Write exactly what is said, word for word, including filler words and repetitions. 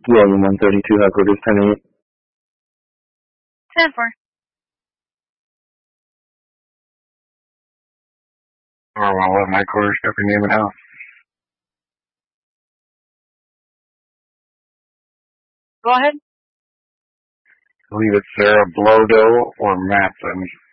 William one thirty-two, headquarters ten eight. ten four. Orwell eleven, headquarters, copy name and house. Go ahead. I believe it's Sarah Blodo or Matson.